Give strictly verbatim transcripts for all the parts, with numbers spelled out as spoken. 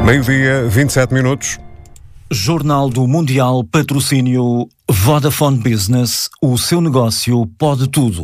Meio-dia, vinte e sete minutos. Jornal do Mundial, patrocínio Vodafone Business. O seu negócio pode tudo.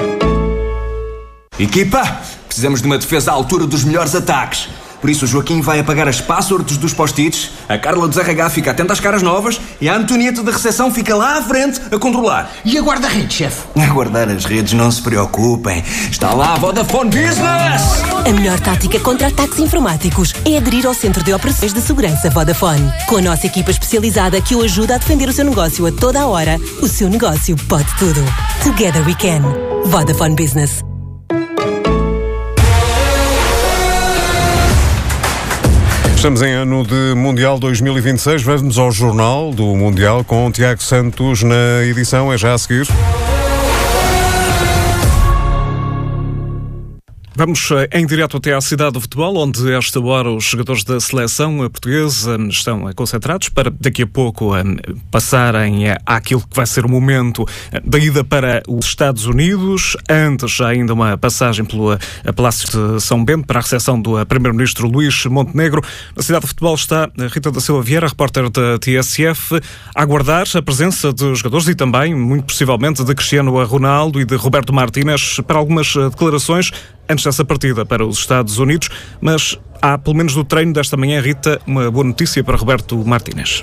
Equipa, precisamos de uma defesa à altura dos melhores ataques. Por isso o Joaquim vai apagar as passwords dos post-its, a Carla do R H fica atenta às caras novas e a Antonieta da recepção fica lá à frente a controlar. E a guarda-redes, chefe? A guardar as redes, não se preocupem. Está lá a Vodafone Business! A melhor tática contra ataques informáticos é aderir ao Centro de Operações de Segurança Vodafone. Com a nossa equipa especializada que o ajuda a defender o seu negócio a toda a hora, o seu negócio pode tudo. Together we can. Vodafone Business. Estamos em ano de Mundial dois mil e vinte e seis. Vamos ao Jornal do Mundial com o Tiago Santos na edição. É já a seguir. Vamos em direto até à cidade do futebol, onde a esta hora os jogadores da seleção portuguesa estão concentrados para daqui a pouco passarem àquilo que vai ser o momento da ida para os Estados Unidos. Antes, ainda uma passagem pelo Palácio de São Bento para a recepção do primeiro-ministro Luís Montenegro. Na cidade do futebol está a Rita da Silva Vieira, repórter da T S F, a aguardar a presença de jogadores e também, muito possivelmente, de Cristiano Ronaldo e de Roberto Martínez para algumas declarações antes dessa partida para os Estados Unidos, mas há, pelo menos do treino desta manhã, Rita, uma boa notícia para Roberto Martínez.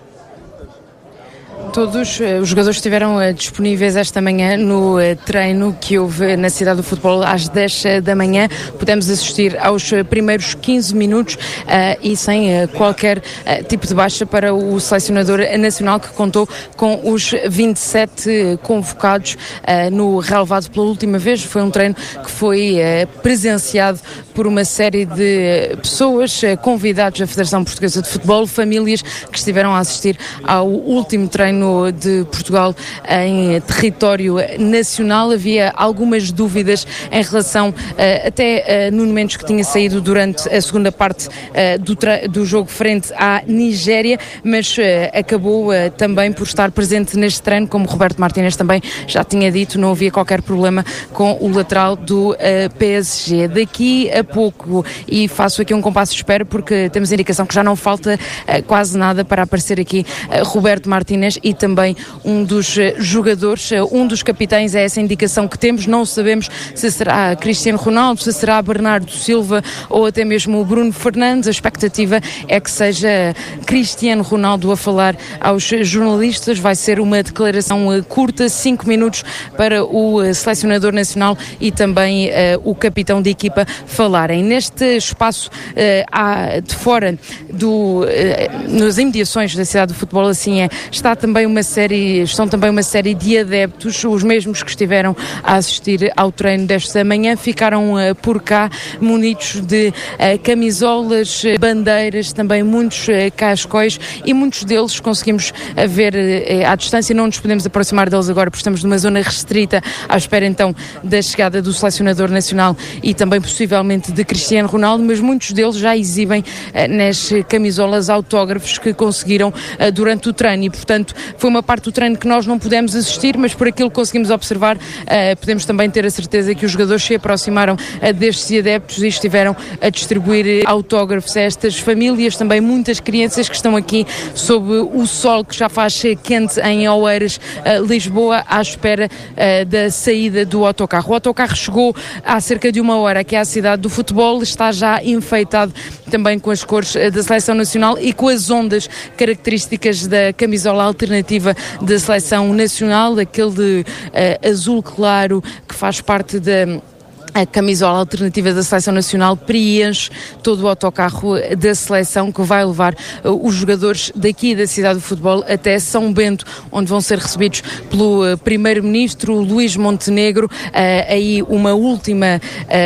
Todos os jogadores estiveram disponíveis esta manhã no treino que houve na cidade do futebol às dez da manhã. Pudemos assistir aos primeiros quinze minutos uh, e sem uh, qualquer uh, tipo de baixa para o selecionador nacional, que contou com os vinte e sete convocados uh, no relevado pela última vez. Foi um treino que foi uh, presenciado por uma série de pessoas, uh, convidados da Federação Portuguesa de Futebol, famílias que estiveram a assistir ao último treino de Portugal em território nacional. Havia algumas dúvidas em relação uh, até uh, Nuno Mendes, que tinha saído durante a segunda parte uh, do, tra- do jogo frente à Nigéria, mas uh, acabou uh, também por estar presente neste treino, como Roberto Martínez também já tinha dito. Não havia qualquer problema com o lateral do uh, P S G. Daqui a pouco, e faço aqui um compasso de espera porque temos a indicação que já não falta uh, quase nada para aparecer aqui uh, Roberto Martínez e também um dos jogadores, um dos capitães. É essa indicação que temos. Não sabemos se será Cristiano Ronaldo, se será Bernardo Silva ou até mesmo o Bruno Fernandes. A expectativa é que seja Cristiano Ronaldo a falar aos jornalistas. Vai ser uma declaração curta, cinco minutos para o selecionador nacional e também uh, o capitão de equipa falarem. Neste espaço uh, há, de fora do, uh, nas imediações da cidade do futebol, assim é, está também uma série, estão também uma série de adeptos, os mesmos que estiveram a assistir ao treino desta manhã, ficaram uh, por cá munidos de uh, camisolas, uh, bandeiras, também muitos uh, cascóis, e muitos deles conseguimos uh, ver uh, à distância. Não nos podemos aproximar deles agora porque estamos numa zona restrita, à espera então da chegada do selecionador nacional e também possivelmente de Cristiano Ronaldo, mas muitos deles já exibem uh, nas camisolas autógrafos que conseguiram uh, durante o treino, e portanto foi uma parte do treino que nós não pudemos assistir, mas por aquilo que conseguimos observar, uh, podemos também ter a certeza que os jogadores se aproximaram uh, destes adeptos e estiveram a distribuir autógrafos a estas famílias, também muitas crianças que estão aqui sob o sol que já faz quente em Oeiras, uh, Lisboa, à espera uh, da saída do autocarro. O autocarro chegou há cerca de uma hora aqui à cidade do futebol, está já enfeitado também com as cores uh, da Seleção Nacional e com as ondas características da camisola alternativa da Seleção Nacional, aquele de uh, azul claro que faz parte da A camisola alternativa da Seleção Nacional preenche todo o autocarro da seleção que vai levar uh, os jogadores daqui da cidade do futebol até São Bento, onde vão ser recebidos pelo uh, primeiro-ministro Luís Montenegro. Uh, aí uma última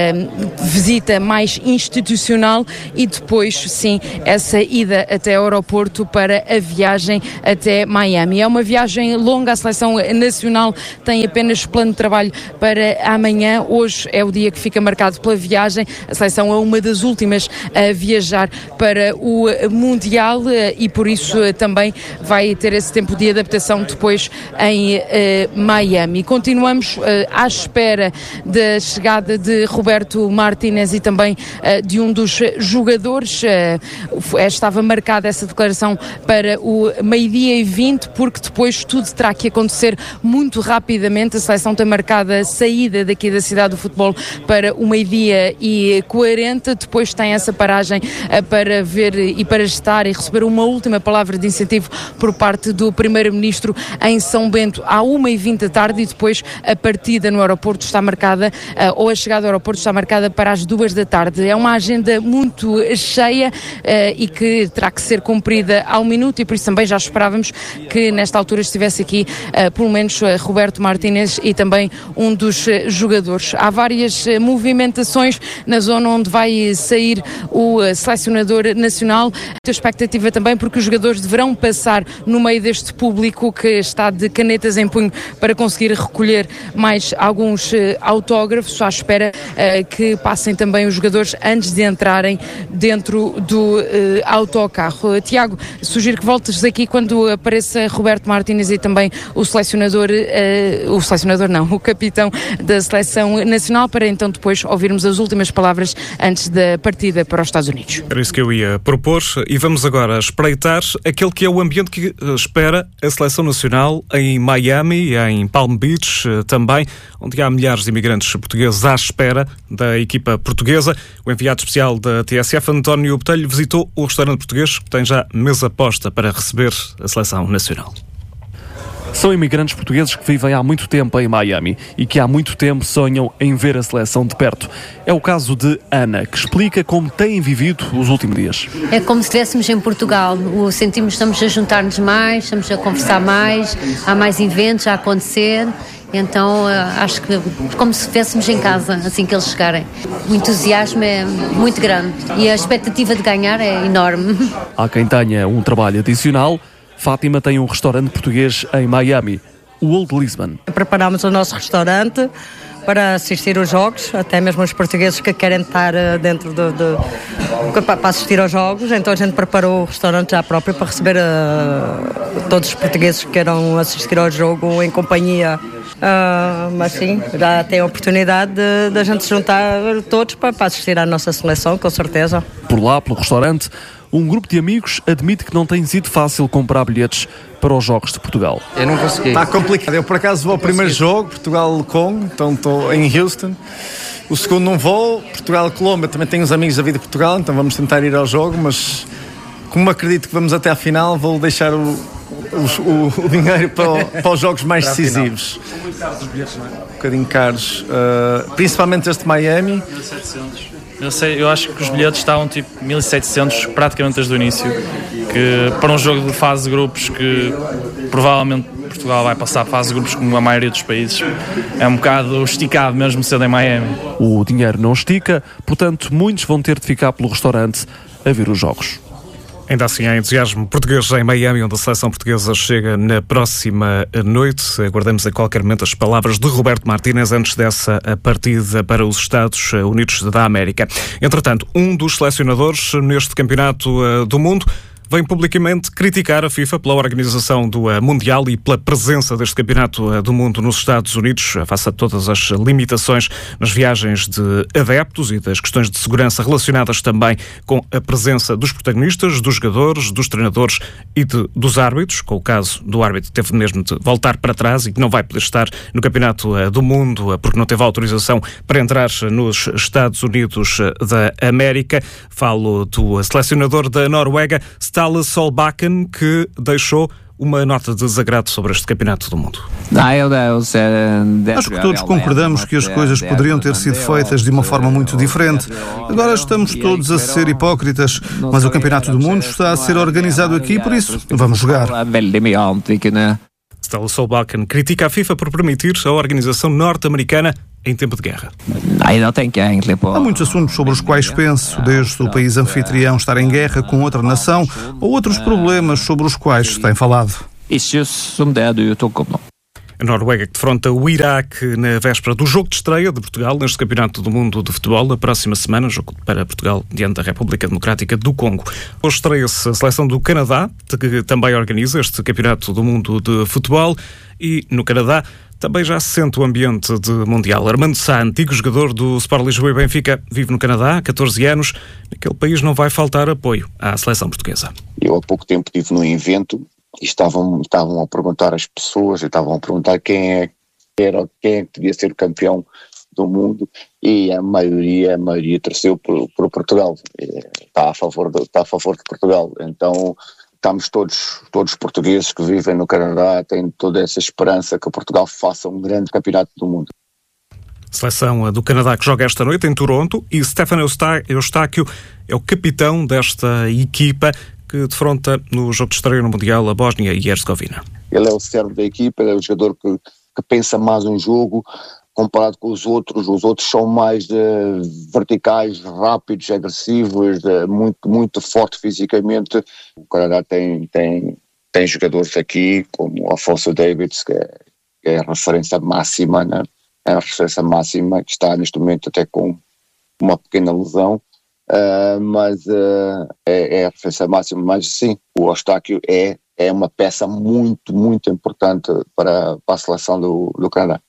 uh, visita mais institucional e depois, sim, essa ida até o aeroporto para a viagem até Miami. É uma viagem longa, a Seleção Nacional tem apenas plano de trabalho para amanhã. Hoje é o dia dia que fica marcado pela viagem. A seleção é uma das últimas a viajar para o Mundial e por isso também vai ter esse tempo de adaptação depois em uh, Miami. Continuamos uh, à espera da chegada de Roberto Martínez e também uh, de um dos jogadores. Uh, estava marcada essa declaração para o meio-dia e vinte, porque depois tudo terá que acontecer muito rapidamente. A seleção tem marcada a saída daqui da cidade do futebol para o meio-dia e quarenta. Depois tem essa paragem uh, para ver e para estar e receber uma última palavra de incentivo por parte do Primeiro-Ministro em São Bento à uma e vinte da tarde, e depois a partida no aeroporto está marcada, uh, ou a chegada ao aeroporto está marcada para as duas da tarde. É uma agenda muito cheia uh, e que terá que ser cumprida ao minuto, e por isso também já esperávamos que nesta altura estivesse aqui uh, pelo menos uh, Roberto Martínez e também um dos uh, jogadores. Há várias uh, movimentações na zona onde vai sair o uh, selecionador nacional. A expectativa também porque os jogadores deverão passar no meio deste público que está de canetas em punho para conseguir recolher mais alguns uh, autógrafos, à espera uh, que passem também os jogadores antes de entrarem dentro do uh, autocarro. Uh, Tiago, sugiro que voltes aqui quando apareça Roberto Martínez e também o selecionador, uh, o selecionador não, o capitão da seleção nacional, para então depois ouvirmos as últimas palavras antes da partida para os Estados Unidos. Era isso que eu ia propor, e vamos agora espreitar aquele que é o ambiente que espera a seleção nacional em Miami, em Palm Beach também, onde há milhares de imigrantes portugueses à espera da equipa portuguesa. O enviado especial da T S F, António Botelho, visitou o restaurante português, que tem já mesa posta para receber a seleção nacional. São imigrantes portugueses que vivem há muito tempo em Miami e que há muito tempo sonham em ver a seleção de perto. É o caso de Ana, que explica como têm vivido os últimos dias. É como se estivéssemos em Portugal. O sentimos, estamos a juntar-nos mais, estamos a conversar mais, há mais eventos a acontecer. Então acho que como se estivéssemos em casa assim que eles chegarem. O entusiasmo é muito grande e a expectativa de ganhar é enorme. Há quem tenha um trabalho adicional. Fátima tem um restaurante português em Miami, o Old Lisbon. Preparámos o nosso restaurante para assistir aos jogos, até mesmo os portugueses que querem estar dentro de, de, para assistir aos jogos. Então a gente preparou o restaurante já próprio para receber uh, todos os portugueses que queiram assistir ao jogo em companhia. Uh, mas sim, já tem a oportunidade de, de a gente se juntar todos para, para assistir à nossa seleção, com certeza. Por lá, pelo restaurante, um grupo de amigos admite que não tem sido fácil comprar bilhetes para os jogos de Portugal. Eu não consegui. Está complicado. Eu, por acaso, vou ao primeiro jogo, Portugal-Congo, então estou em Houston. O segundo não vou, Portugal-Colômbia, também tenho uns amigos da vida de Portugal, então vamos tentar ir ao jogo, mas como acredito que vamos até à final, vou deixar o, o, o, o dinheiro para, o, para os jogos mais decisivos. São muito caros os bilhetes, não é? Um bocadinho caros, uh, principalmente este Miami. mil e setecentos. Eu sei, eu acho que os bilhetes estavam tipo mil e setecentos praticamente desde o início, que para um jogo de fase de grupos que provavelmente Portugal vai passar a fase de grupos como a maioria dos países, é um bocado esticado mesmo sendo em Miami. O dinheiro não estica, portanto muitos vão ter de ficar pelo restaurante a ver os jogos. Ainda assim, há entusiasmo português em Miami, onde a seleção portuguesa chega na próxima noite. Aguardamos a qualquer momento as palavras de Roberto Martínez antes dessa partida para os Estados Unidos da América. Entretanto, um dos selecionadores neste campeonato do mundo vem publicamente criticar a FIFA pela organização do Mundial e pela presença deste campeonato do mundo nos Estados Unidos, face a todas as limitações nas viagens de adeptos e das questões de segurança relacionadas também com a presença dos protagonistas, dos jogadores, dos treinadores e de, dos árbitros, com o caso do árbitro que teve mesmo de voltar para trás e que não vai poder estar no campeonato do mundo porque não teve autorização para entrar nos Estados Unidos da América. Falo do selecionador da Noruega, Ståle Solbakken, que deixou uma nota de desagrado sobre este campeonato do mundo. Acho que todos concordamos que as coisas poderiam ter sido feitas de uma forma muito diferente. Agora estamos todos a ser hipócritas, mas o campeonato do mundo está a ser organizado aqui, por isso vamos jogar. Ståle Solbakken critica a FIFA por permitir a organização norte-americana em tempo de guerra. Há muitos assuntos sobre os quais penso, desde o país anfitrião estar em guerra com outra nação, ou outros problemas sobre os quais se tem falado. A Noruega que defronta o Iraque na véspera do jogo de estreia de Portugal neste Campeonato do Mundo de Futebol na próxima semana, jogo para Portugal diante da República Democrática do Congo. Hoje estreia-se a seleção do Canadá, que também organiza este Campeonato do Mundo de Futebol, e no Canadá também já se sente o ambiente de Mundial. Armando Sá, antigo jogador do Sport Lisboa e Benfica, vive no Canadá há catorze anos. Naquele país não vai faltar apoio à seleção portuguesa. Eu há pouco tempo estive num evento e estavam, estavam a perguntar às pessoas, estavam a perguntar quem é que era, quem é que devia ser o campeão do mundo, e a maioria, a maioria torceu por, por Portugal. Está a favor de, está a favor de Portugal. Então estamos todos, todos portugueses que vivem no Canadá, têm toda essa esperança que Portugal faça um grande campeonato do mundo. Seleção do Canadá que joga esta noite em Toronto, e Stefano Eustáquio é o capitão desta equipa que defronta no jogo de estreia no Mundial a Bósnia e Herzegovina. Ele é o cérebro da equipa, ele é o jogador que, que pensa mais um jogo comparado com os outros. Os outros são mais uh, verticais, rápidos, agressivos, uh, muito, muito forte fisicamente. O Canadá tem, tem, tem jogadores aqui como o Afonso Davids, que é, que é a referência máxima, né? É a referência máxima, que está neste momento até com uma pequena lesão. Uh, mas uh, é, é a referência máxima, mas sim, o Eustáquio é, é uma peça muito, muito importante para, para a seleção do, do Canadá.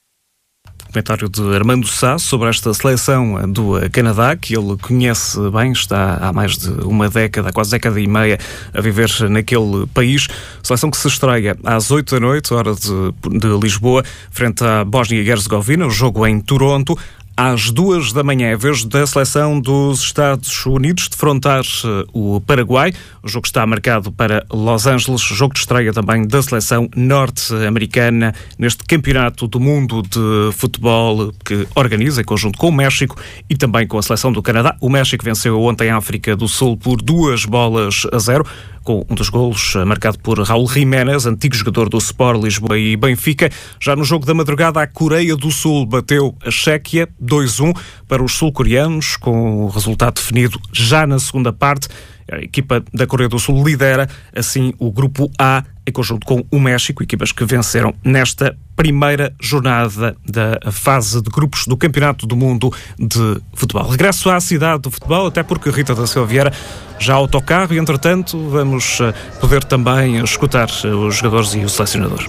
Comentário de Armando Sá sobre esta seleção do Canadá, que ele conhece bem, está há mais de uma década, quase década e meia, a viver naquele país. Seleção que se estreia às oito da noite, hora de, de Lisboa, frente à Bósnia e Herzegovina, o jogo em Toronto. Às duas da manhã, é vez da seleção dos Estados Unidos defrontar o Paraguai. O jogo está marcado para Los Angeles, jogo de estreia também da seleção norte-americana neste Campeonato do Mundo de Futebol que organiza em conjunto com o México e também com a seleção do Canadá. O México venceu ontem a África do Sul por duas bolas a zero, com um dos golos marcado por Raul Jiménez, antigo jogador do Sport Lisboa e Benfica. Já no jogo da madrugada, a Coreia do Sul bateu a Chequia dois a um para os sul-coreanos, com o resultado definido já na segunda parte. A equipa da Coreia do Sul lidera, assim, o Grupo A, em conjunto com o México, equipas que venceram nesta primeira jornada da fase de grupos do Campeonato do Mundo de Futebol. Regresso à cidade do futebol, até porque Rita da Silva Vieira já autocarro e, entretanto, vamos poder também escutar os jogadores e o selecionador.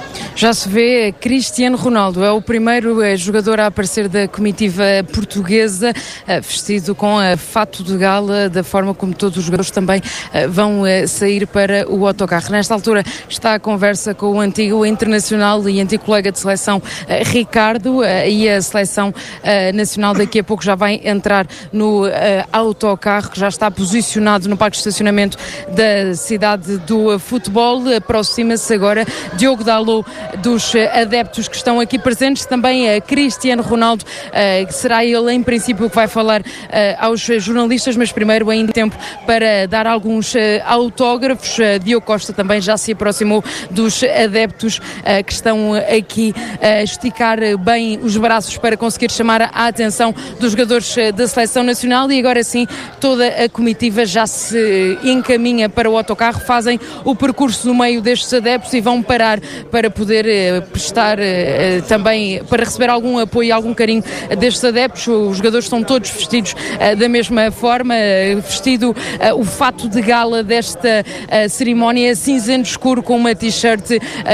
Já se vê, Cristiano Ronaldo é o primeiro jogador a aparecer da comitiva portuguesa, vestido com fato de gala, da forma como todos os jogadores também vão sair para o autocarro. Nesta altura está a conversa com o antigo internacional e antigo colega de seleção Ricardo, e a seleção nacional daqui a pouco já vai entrar no autocarro, que já está posicionado no parque de estacionamento da cidade do futebol. Aproxima-se agora Diogo Dalot dos adeptos que estão aqui presentes, também a Cristiano Ronaldo, que será ele em princípio que vai falar aos jornalistas, mas primeiro ainda tempo para dar alguns autógrafos. Diogo Costa também já se aproximou dos adeptos que estão aqui a esticar bem os braços para conseguir chamar a atenção dos jogadores da seleção nacional, e agora sim toda a comitiva já se encaminha para o autocarro, fazem o percurso no meio destes adeptos e vão parar para poder prestar também, para receber algum apoio e algum carinho destes adeptos. Os jogadores estão todos vestidos da mesma forma, vestido o fato de gala desta cerimónia cinzento escuro com uma t-shirt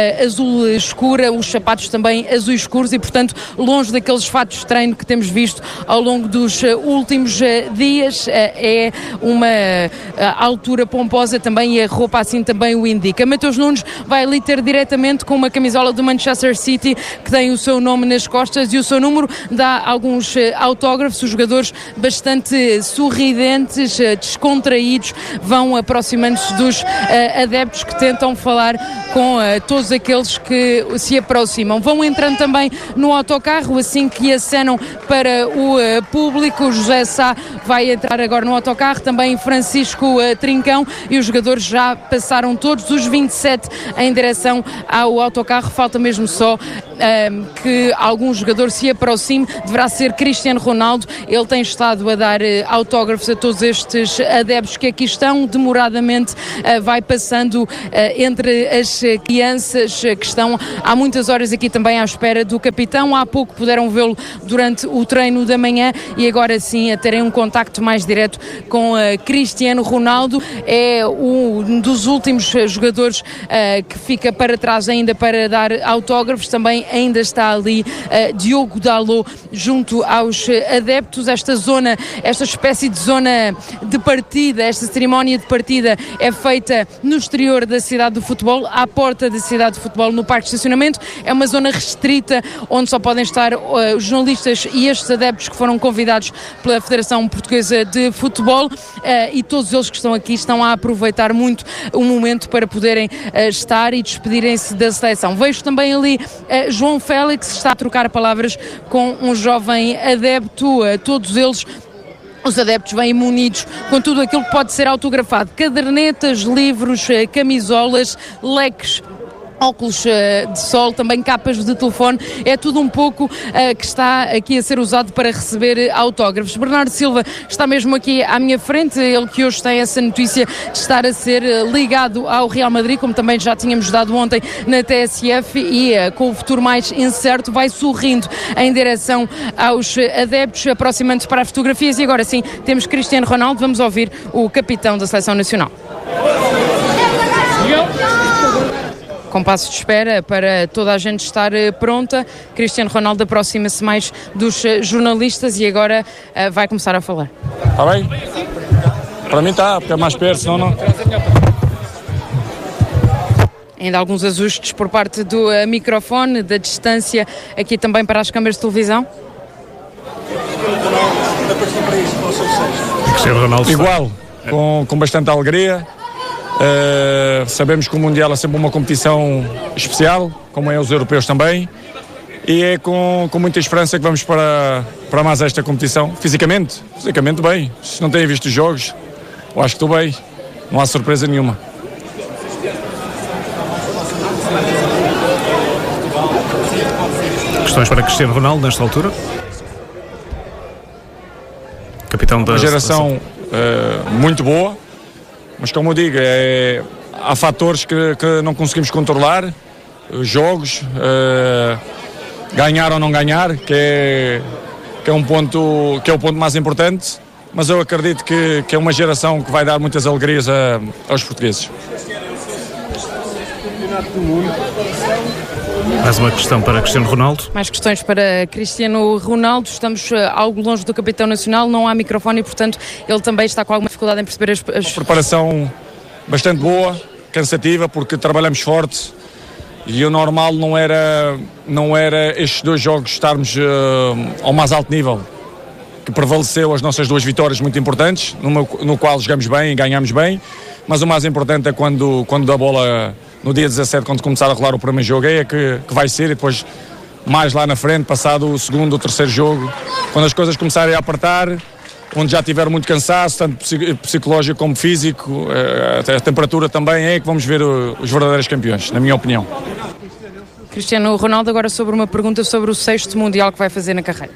azul escura, os sapatos também azul escuros e, portanto, longe daqueles fatos de treino que temos visto ao longo dos últimos dias. É uma altura pomposa também, e a roupa assim também o indica. Mateus Nunes vai ali ter diretamente com uma camisola do Manchester City que tem o seu nome nas costas e o seu número, dá alguns autógrafos. Os jogadores bastante sorridentes, descontraídos, vão aproximando-se dos adeptos que tentam falar com todos aqueles que se aproximam. Vão entrando também no autocarro assim que acenam para o público. O José Sá vai entrar agora no autocarro, também Francisco Trincão, e os jogadores já passaram todos os vinte e sete em direção ao autocarro autocarro, falta mesmo só uh, que algum jogador se aproxime, deverá ser Cristiano Ronaldo. Ele tem estado a dar uh, autógrafos a todos estes adeptos que aqui estão, demoradamente uh, vai passando uh, entre as crianças uh, que estão há muitas horas aqui também à espera do capitão. Há pouco puderam vê-lo durante o treino da manhã e agora sim a terem um contacto mais direto com uh, Cristiano Ronaldo. É um dos últimos jogadores uh, que fica para trás ainda para dar autógrafos. Também ainda está ali uh, Diogo Dalot junto aos adeptos. Esta zona, esta espécie de zona de partida, esta cerimónia de partida é feita no exterior da cidade do futebol, à porta da cidade de futebol, no parque de estacionamento. É uma zona restrita onde só podem estar uh, os jornalistas e estes adeptos que foram convidados pela Federação Portuguesa de Futebol, uh, e todos eles que estão aqui estão a aproveitar muito o momento para poderem uh, estar e despedirem-se da seleção. Vejo também ali uh, João Félix, está a trocar palavras com um jovem adepto, uh, todos eles. Os adeptos vêm munidos com tudo aquilo que pode ser autografado: cadernetas, livros, camisolas, leques, óculos uh, de sol, também capas de telefone. É tudo um pouco uh, que está aqui a ser usado para receber autógrafos. Bernardo Silva está mesmo aqui à minha frente, ele que hoje tem essa notícia de estar a ser uh, ligado ao Real Madrid, como também já tínhamos dado ontem na T S F, e uh, com o futuro mais incerto vai sorrindo em direção aos adeptos, aproximando-se para as fotografias. E agora sim, temos Cristiano Ronaldo. Vamos ouvir o capitão da Seleção Nacional. Com passo de espera para toda a gente estar pronta, Cristiano Ronaldo aproxima-se mais dos jornalistas e agora uh, vai começar a falar. Está bem? Para mim está, porque é mais perto, senão não... Ainda alguns ajustes por parte do uh, microfone, da distância aqui também para as câmaras de televisão. Cristiano Ronaldo igual, com, com bastante alegria. Uh, sabemos que o Mundial é sempre uma competição especial, como é os europeus também, e é com, com muita esperança que vamos para, para mais esta competição. Fisicamente, fisicamente bem. Se não têm visto os jogos, eu acho que estou bem, não há surpresa nenhuma. Questões para Cristiano Ronaldo nesta altura? Capitão da uma geração uh, muito boa. Mas, como eu digo, é, há fatores que, que não conseguimos controlar, jogos, uh, ganhar ou não ganhar, que é, que é, um ponto, que é o ponto mais importante, mas eu acredito que, que é uma geração que vai dar muitas alegrias a, aos portugueses. Mais uma questão para Cristiano Ronaldo. Mais questões para Cristiano Ronaldo. Estamos uh, algo longe do capitão nacional, não há microfone e, portanto, ele também está com alguma dificuldade em perceber as... as... Uma preparação bastante boa, cansativa, porque trabalhamos forte e o normal não era, não era estes dois jogos estarmos uh, ao mais alto nível, que prevaleceu as nossas duas vitórias muito importantes, numa, no qual jogamos bem e ganhamos bem, mas o mais importante é quando, quando a bola... no dia dezassete, quando começar a rolar o primeiro jogo, é que, que vai ser, e depois mais lá na frente, passado o segundo ou terceiro jogo, quando as coisas começarem a apertar, onde já tiver muito cansaço, tanto psicológico como físico, até a temperatura também, é que vamos ver os verdadeiros campeões, na minha opinião. Cristiano Ronaldo, agora sobre uma pergunta sobre o sexto Mundial que vai fazer na carreira.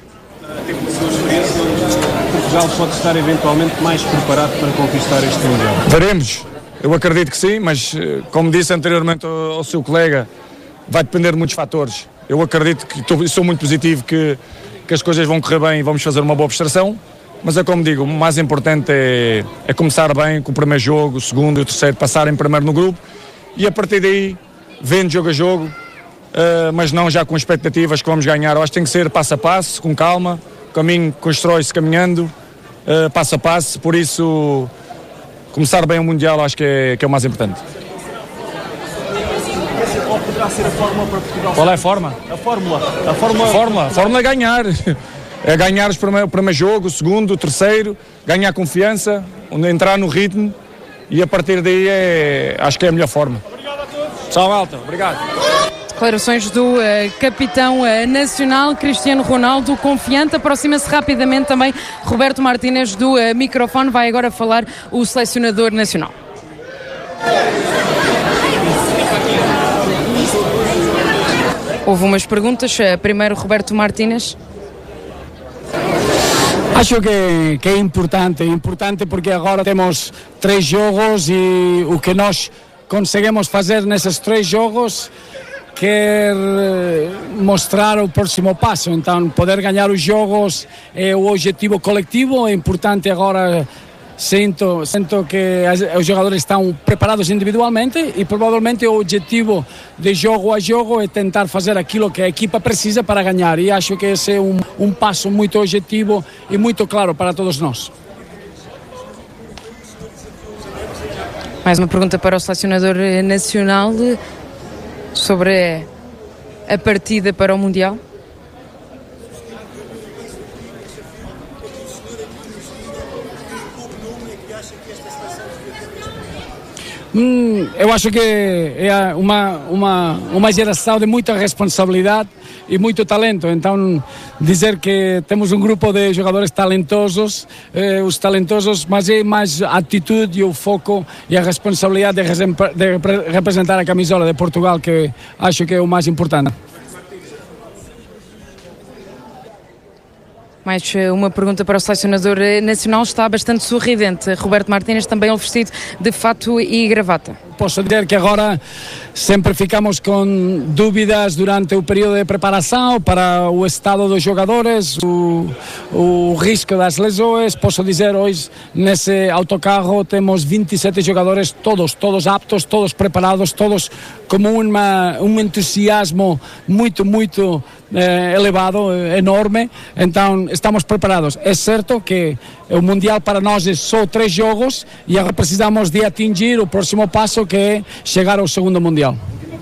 Portugal pode estar eventualmente mais preparado para conquistar este Mundial? Veremos. Eu acredito que sim, mas, como disse anteriormente ao, ao seu colega, vai depender de muitos fatores. Eu acredito que tô, sou muito positivo que, que as coisas vão correr bem e vamos fazer uma boa prestação, mas é como digo, o mais importante é, é começar bem com o primeiro jogo, o segundo e o terceiro, passarem primeiro no grupo e a partir daí, vendo jogo a jogo, uh, mas não já com expectativas que vamos ganhar. Eu acho que tem que ser passo a passo, com calma, o caminho constrói-se caminhando, uh, passo a passo, por isso... começar bem o Mundial acho que é, que é o mais importante. Qual poderá ser a fórmula para Portugal? Qual é a forma? A fórmula. A fórmula, a fórmula, a fórmula é ganhar. É ganhar os primeiro, o primeiro jogo, o segundo, o terceiro, ganhar confiança, entrar no ritmo e a partir daí é, acho que é a melhor forma. Obrigado a todos. Tchau, malta. Obrigado. Declarações do uh, capitão uh, nacional Cristiano Ronaldo, confiante. Aproxima-se rapidamente também Roberto Martínez do uh, microfone. Vai agora falar o selecionador nacional. Houve umas perguntas. Primeiro, Roberto Martínez. Acho que, que é importante, importante porque agora temos três jogos e o que nós conseguimos fazer nesses três jogos quer mostrar o próximo passo. Então, poder ganhar os jogos é o objetivo coletivo. É importante agora. Sinto, sinto que os jogadores estão preparados individualmente e provavelmente o objetivo de jogo a jogo é tentar fazer aquilo que a equipa precisa para ganhar, e acho que esse é um, um passo muito objetivo e muito claro para todos nós. Mais uma pergunta para o selecionador nacional sobre a partida para o Mundial. Hum, eu acho que é uma, uma, uma geração de muita responsabilidade e muito talento. Então, dizer que temos um grupo de jogadores talentosos, eh, os talentosos, mas é mais a atitude e o foco e a responsabilidade de, de representar a camisola de Portugal, que acho que é o mais importante. Mais uma pergunta para o selecionador nacional. Está bastante sorridente Roberto Martínez, também ele vestido de fato e gravata. Posso dizer que agora sempre ficamos com dúvidas durante o período de preparação para o estado dos jogadores, o, o risco das lesões. Posso dizer, hoje nesse autocarro temos vinte e sete jogadores, todos, todos aptos, todos preparados, todos com uma, um entusiasmo muito, muito eh, elevado, enorme. Então estamos preparados. É certo que o Mundial para nós é só três jogos e agora precisamos de atingir o próximo passo, que é chegar ao segundo Mundial.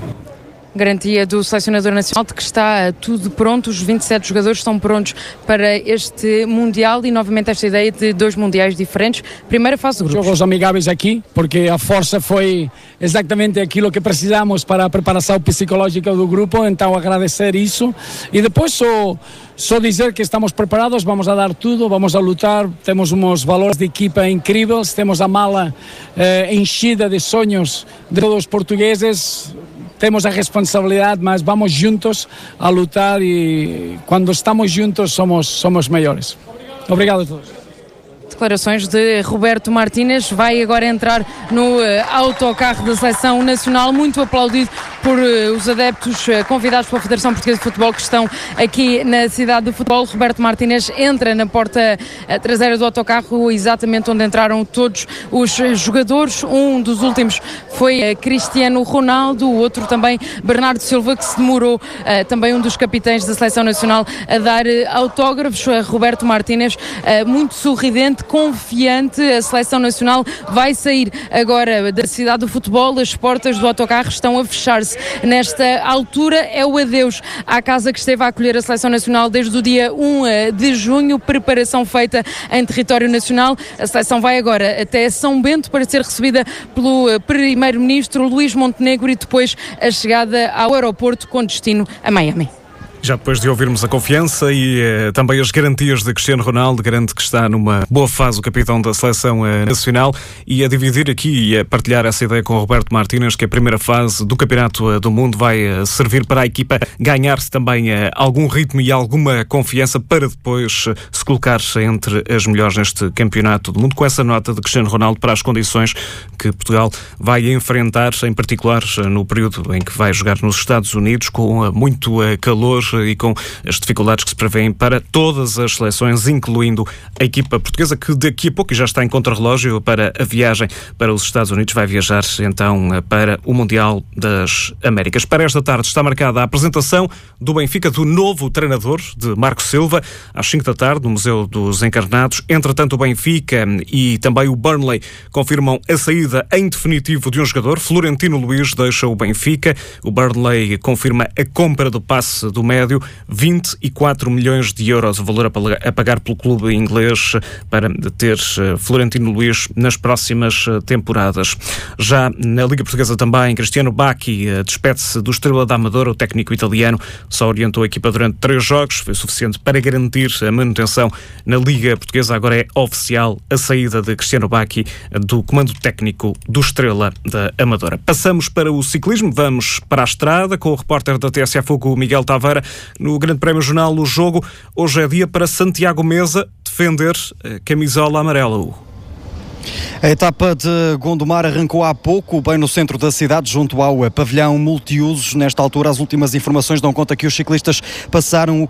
Garantia do selecionador nacional de que está tudo pronto, os vinte e sete jogadores estão prontos para este Mundial e novamente esta ideia de dois Mundiais diferentes. Primeira fase de grupos. Jogos amigáveis aqui, porque a força foi exatamente aquilo que precisamos para a preparação psicológica do grupo, então agradecer isso e depois só, só dizer que estamos preparados, vamos a dar tudo, vamos a lutar, temos uns valores de equipa incríveis, temos a mala eh, enchida de sonhos de todos os portugueses. Temos a responsabilidade, mas vamos juntos a lutar e quando estamos juntos somos, somos maiores. Obrigado a todos. Declarações de Roberto Martínez. Vai agora entrar no uh, autocarro da Seleção Nacional, muito aplaudido por uh, os adeptos uh, convidados pela Federação Portuguesa de Futebol que estão aqui na cidade do futebol. Roberto Martínez entra na porta uh, traseira do autocarro, exatamente onde entraram todos os uh, jogadores. Um dos últimos foi uh, Cristiano Ronaldo, o outro também Bernardo Silva, que se demorou, uh, também um dos capitães da Seleção Nacional, a dar uh, autógrafos. Uh, Roberto Martínez, uh, muito sorridente, confiante. A Seleção Nacional vai sair agora da cidade do futebol, as portas do autocarro estão a fechar-se. Nesta altura é o adeus à casa que esteve a acolher a Seleção Nacional desde o dia um de junho, preparação feita em território nacional. A seleção vai agora até São Bento para ser recebida pelo primeiro-ministro Luís Montenegro e depois a chegada ao aeroporto com destino a Miami. Já depois de ouvirmos a confiança e eh, também as garantias de Cristiano Ronaldo, garante que está numa boa fase o capitão da Seleção eh, Nacional, e a dividir aqui e a partilhar essa ideia com o Roberto Martínez, que a primeira fase do Campeonato eh, do Mundo vai eh, servir para a equipa ganhar-se também eh, algum ritmo e alguma confiança para depois eh, se colocar entre as melhores neste Campeonato do Mundo, com essa nota de Cristiano Ronaldo para as condições que Portugal vai enfrentar, em particular eh, no período em que vai jogar nos Estados Unidos, com eh, muito eh, calor e com as dificuldades que se prevêem para todas as seleções, incluindo a equipa portuguesa, que daqui a pouco já está em contrarrelógio para a viagem para os Estados Unidos. Vai viajar então para o Mundial das Américas. Para esta tarde está marcada a apresentação do Benfica do novo treinador, de Marco Silva, às cinco da tarde no Museu dos Encarnados. Entretanto, o Benfica e também o Burnley confirmam a saída em definitivo de um jogador. Florentino Luís deixa o Benfica. O Burnley confirma a compra do passe do médio médio, vinte e quatro milhões de euros, o valor a pagar pelo clube inglês para ter Florentino Luís nas próximas temporadas. Já na Liga Portuguesa também, Cristiano Bacchi despede-se do Estrela da Amadora. O técnico italiano só orientou a equipa durante três jogos, foi suficiente para garantir a manutenção na Liga Portuguesa. Agora é oficial a saída de Cristiano Bacchi do comando técnico do Estrela da Amadora. Passamos para o ciclismo, vamos para a estrada com o repórter da T S F, o Miguel Taveira. No Grande Prémio Jornal, o jogo hoje é dia para Santiago Mesa defender a camisola amarela. A etapa de Gondomar arrancou há pouco, bem no centro da cidade, junto ao pavilhão multiusos. Nesta altura, as últimas informações dão conta que os ciclistas passaram o